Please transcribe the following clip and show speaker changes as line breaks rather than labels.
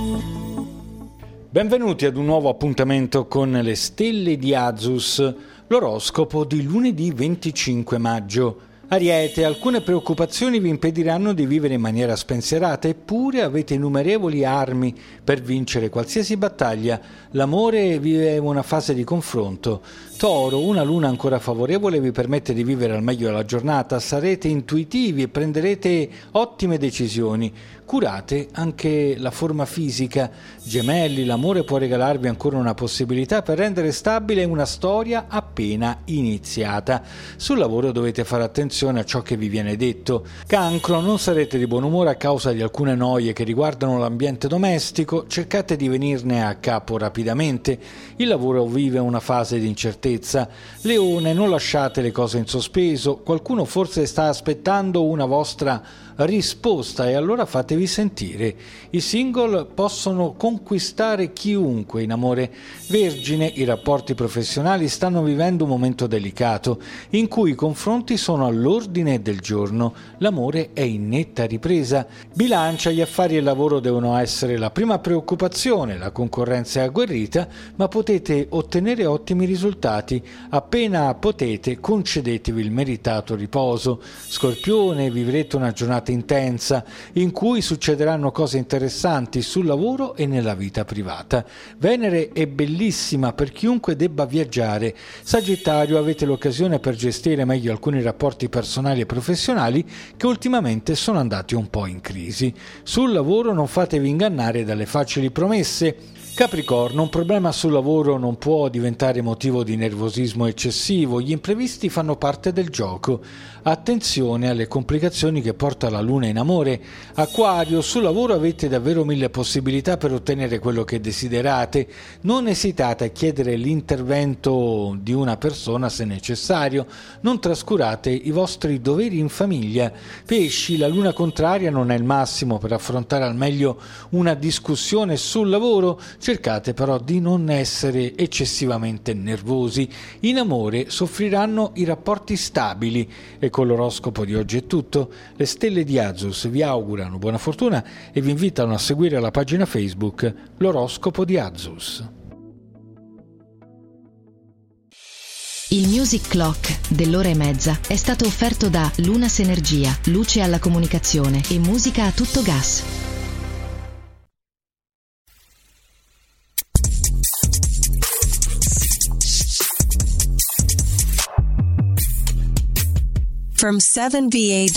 Benvenuti ad un nuovo appuntamento con le stelle di Azus, l'oroscopo di lunedì 25 maggio. Ariete, alcune preoccupazioni vi impediranno di vivere in maniera spensierata, eppure avete innumerevoli armi per vincere qualsiasi battaglia. L'amore vive una fase di confronto. Toro, una luna ancora favorevole vi permette di vivere al meglio la giornata, sarete intuitivi e prenderete ottime decisioni. Curate anche la forma fisica. Gemelli, l'amore può regalarvi ancora una possibilità per rendere stabile una storia appena iniziata. Sul lavoro dovete fare attenzione a ciò che vi viene detto. Cancro, non sarete di buon umore a causa di alcune noie che riguardano l'ambiente domestico, cercate di venirne a capo rapidamente. Il lavoro vive una fase di incertezza. Leone, non lasciate le cose in sospeso, qualcuno forse sta aspettando una vostra risposta e allora fatevi sentire. I single possono conquistare chiunque in amore. Vergine, i rapporti professionali stanno vivendo un momento delicato in cui i confronti sono all'ordine del giorno, l'amore è in netta ripresa. Bilancia, gli affari e il lavoro devono essere la prima preoccupazione, la concorrenza è agguerrita, ma potete ottenere ottimi risultati. Appena potete concedetevi il meritato riposo. Scorpione, vivrete una giornata intensa in cui succederanno cose interessanti sul lavoro e nella vita privata. Venere è bellissima per chiunque debba viaggiare. Sagittario, avete l'occasione per gestire meglio alcuni rapporti personali e professionali che ultimamente sono andati un po' in crisi. Sul lavoro non fatevi ingannare dalle facili promesse. Capricorno, un problema sul lavoro non può diventare motivo di nervosismo eccessivo, gli imprevisti fanno parte del gioco. Attenzione alle complicazioni che porta la luna in amore. Acquario, sul lavoro avete davvero 1000 possibilità per ottenere quello che desiderate. Non esitate a chiedere l'intervento di una persona se necessario. Non trascurate i vostri doveri in famiglia. Pesci, la luna contraria non è il massimo per affrontare al meglio una discussione sul lavoro. Cercate però di non essere eccessivamente nervosi. In amore soffriranno i rapporti stabili. E con l'oroscopo di oggi è tutto. Le stelle di Azus vi augurano buona fortuna e vi invitano a seguire la pagina Facebook L'oroscopo di Azus.
Il Music Clock dell'ora e mezza è stato offerto da Lunas Energia, luce alla comunicazione e musica a tutto gas.
From 7VA